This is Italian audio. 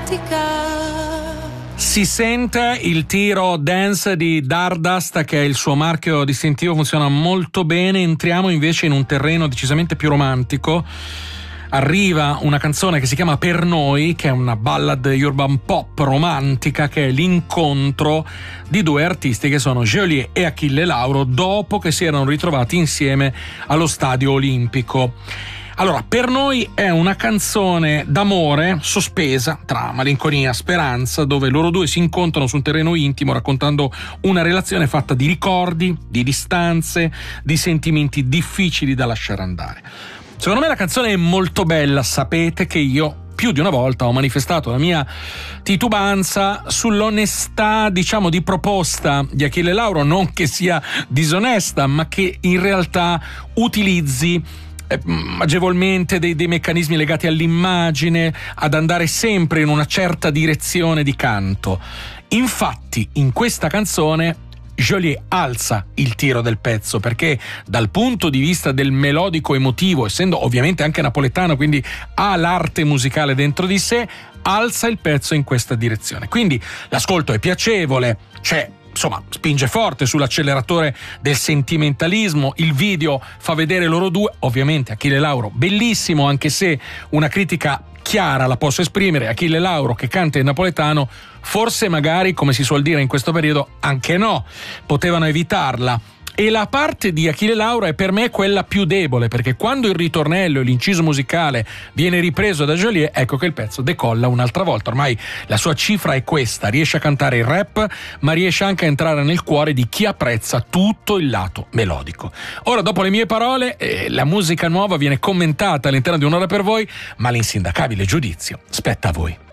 Si sente il tiro dance di Dardust, che è il suo marchio distintivo, funziona molto bene. Entriamo invece in un terreno decisamente più romantico. Arriva una canzone che si chiama Per Noi, che è una ballad urban pop romantica, che è l'incontro di due artisti che sono Geolier e Achille Lauro, dopo che si erano ritrovati insieme allo Stadio Olimpico. Allora, Per Noi è una canzone d'amore sospesa tra malinconia e speranza, dove loro due si incontrano su un terreno intimo raccontando una relazione fatta di ricordi, di distanze, di sentimenti difficili da lasciare andare. Secondo me la canzone è molto bella. Sapete che io più di una volta ho manifestato la mia titubanza sull'onestà, diciamo, di proposta di Achille Lauro, non che sia disonesta, ma che in realtà utilizzi agevolmente dei meccanismi legati all'immagine, ad andare sempre in una certa direzione di canto. Infatti, in questa canzone Geolier alza il tiro del pezzo, perché dal punto di vista del melodico emotivo, essendo ovviamente anche napoletano, quindi ha l'arte musicale dentro di sé, alza il pezzo in questa direzione. Quindi l'ascolto è piacevole, insomma, spinge forte sull'acceleratore del sentimentalismo. Il video fa vedere loro due, ovviamente Achille Lauro bellissimo, anche se una critica chiara la posso esprimere: Achille Lauro che canta in napoletano, forse magari, come si suol dire in questo periodo, anche no, potevano evitarla. E la parte di Achille Lauro è per me quella più debole, perché quando il ritornello e l'inciso musicale viene ripreso da Geolier, ecco che il pezzo decolla un'altra volta. Ormai la sua cifra è questa: riesce a cantare il rap, ma riesce anche a entrare nel cuore di chi apprezza tutto il lato melodico. Ora, dopo le mie parole, la musica nuova viene commentata all'interno di Un'ora per voi, ma l'insindacabile giudizio spetta a voi.